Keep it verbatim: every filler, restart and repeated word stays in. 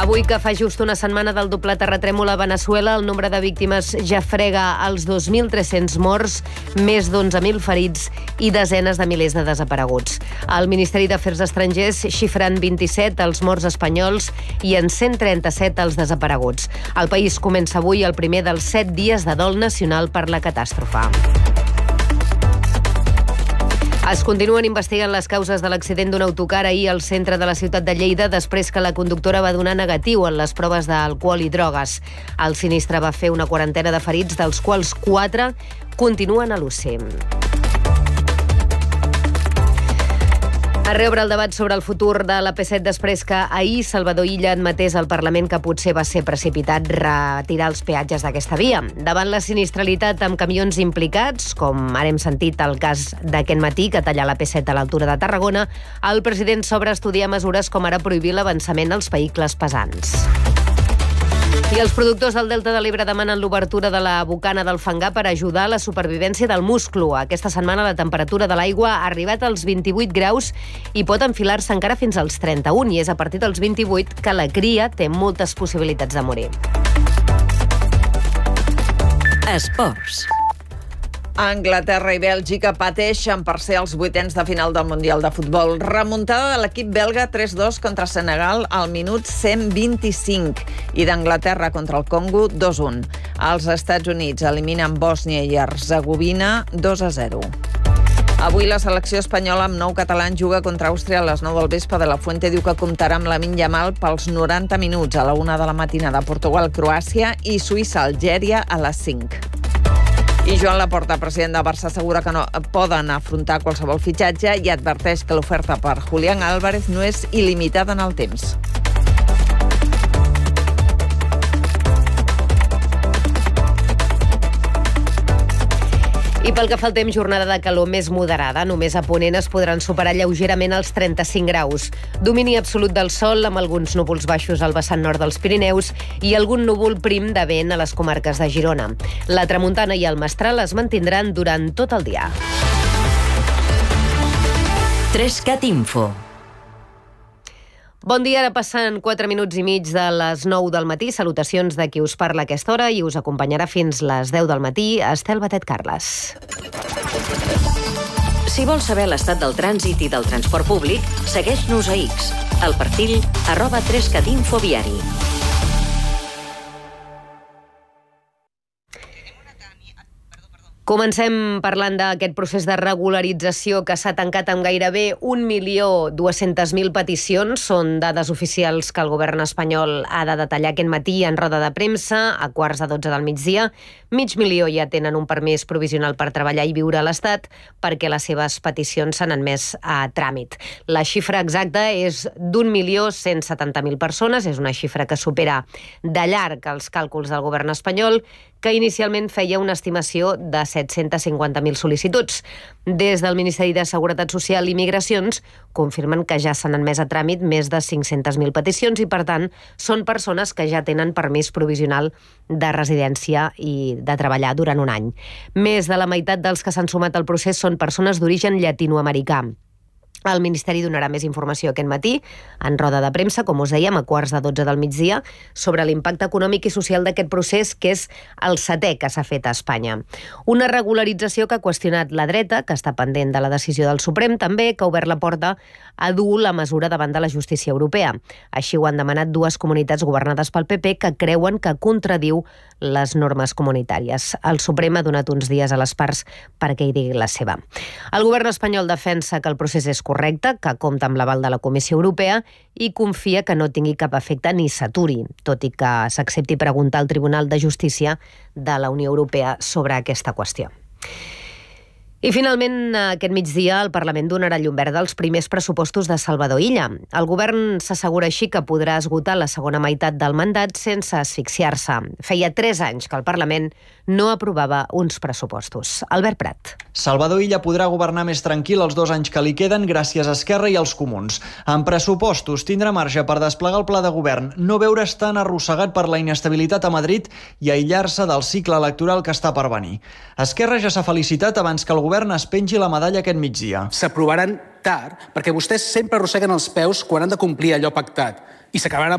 Avui, que fa just una setmana del doble terratrèmol a Veneçuela, el nombre de víctimes ja frega els dos mil tres-cents morts, més d'onze mil ferits i desenes de milers de desapareguts. El Ministeri d'Afers Estrangers xifra en vint-i-set els morts espanyols i en cent trenta-set els desapareguts. El país comença avui el primer dels set dies de dol nacional per la catàstrofe. Es continuen investigant les causes de l'accident d'un autocar ahir al centre de la ciutat de Lleida després que la conductora va donar negatiu en les proves d'alcohol i drogues. El sinistre va fer una quarantena de ferits, dels quals quatre continuen a l'U C. Es reobre el debat sobre el futur de l'A P set després que ahir Salvador Illa admetés al Parlament que potser va ser precipitat retirar els peatges d'aquesta via. Davant la sinistralitat amb camions implicats, com ara hem sentit el cas d'aquest matí que talla l'A P set a l'altura de Tarragona, el president s'obre a estudiar mesures com ara prohibir l'avançament als vehicles pesants. I els productors del Delta de l'Ebre demanen l'obertura de la bocana del Fangar per ajudar a la supervivència del musclo. Aquesta setmana la temperatura de l'aigua ha arribat als vint-i-vuit graus i pot enfilar-se encara fins als trenta-un, i és a partir dels vint-i-vuit que la cria té moltes possibilitats de morir. Esports. Anglaterra i Bèlgica pateixen per ser els vuitens de final del Mundial de Futbol. Remuntada de l'equip belga tres dos contra Senegal al minut cent vint-i-cinc i d'Anglaterra contra el Congo dos un. Els Estats Units eliminen Bòsnia i Hercegovina dos a zero. Avui la selecció espanyola amb nou catalans juga contra Àustria a les nou del vespre. De la Fuente diu que comptarà amb Lamine Yamal pels noranta minuts a la una de la matinada. Portugal, Croàcia i Suïssa, Algèria a les cinc. I Joan Laporta, president del Barça, assegura que no poden afrontar qualsevol fitxatge i adverteix que l'oferta per Julián Álvarez no és il·limitada en el temps. I pel que fa al temps, jornada de calor més moderada. Només a Ponent es podran superar lleugerament els trenta-cinc graus. Domini absolut del sol, amb alguns núvols baixos al vessant nord dels Pirineus i algun núvol prim de vent a les comarques de Girona. La tramuntana i el mestral es mantindran durant tot el dia. Trescat Info. Bon dia, ara passen quatre minuts i mig de les nou del matí. Salutacions de qui us parla a aquesta hora i us acompanyarà fins les deu del matí, Estel Batet Carles. Si vols saber l'estat del trànsit i del transport públic, segueix-nos a X, al perfil arroba trescatinfo viari. Comencem parlant d'aquest procés de regularització que s'ha tancat amb gairebé un milió dues-centes mil peticions. Són dades oficials que el govern espanyol ha de detallar aquest matí en roda de premsa a quarts de dotze del migdia. Mig milió ja tenen un permís provisional per treballar i viure a l'Estat perquè les seves peticions s'han admès a tràmit. La xifra exacta és d'un milió cent setanta mil persones. És una xifra que supera de llarg els càlculs del govern espanyol, que inicialment feia una estimació de set-cents cinquanta mil sol·licituds. Des del Ministeri de Seguretat Social i Migracions confirmen que ja s'han admès a tràmit més de cinc-centes mil peticions i, per tant, són persones que ja tenen permís provisional de residència i de treballar durant un any. Més de la meitat dels que s'han sumat al procés són persones d'origen llatinoamericà. El Ministeri donarà més informació aquest matí en roda de premsa, com us dèiem, a quarts de dotze del migdia, sobre l'impacte econòmic i social d'aquest procés, que és el setè que s'ha fet a Espanya. Una regularització que ha qüestionat la dreta, que està pendent de la decisió del Suprem, també, que ha obert la porta a dur la mesura davant de la justícia europea. Així ho han demanat dues comunitats governades pel P P que creuen que contradiu les normes comunitàries. El Suprem ha donat uns dies a les parts perquè hi digui la seva. El govern espanyol defensa que el procés és correcte, que compta amb l'aval de la Comissió Europea i confia que no tingui cap efecte ni s'aturi, tot i que s'accepti preguntar al Tribunal de Justícia de la Unió Europea sobre aquesta qüestió. I finalment, aquest migdia, el Parlament donarà llum verda als primers pressupostos de Salvador Illa. El govern s'assegura així que podrà esgotar la segona meitat del mandat sense asfixiar-se. Feia tres anys que el Parlament no aprovava uns pressupostos. Albert Prat. Salvador Illa podrà governar més tranquil els dos anys que li queden gràcies a Esquerra i als Comuns. En pressupostos tindrà marge per desplegar el pla de govern, no veure's tan arrossegat per la inestabilitat a Madrid i aïllar-se del cicle electoral que està per venir. Esquerra ja s'ha felicitat abans que el govern es pengi la medalla aquest migdia. S'aprovaran tard perquè vostès sempre arrosseguen els peus quan han de complir allò pactat i s'acabaran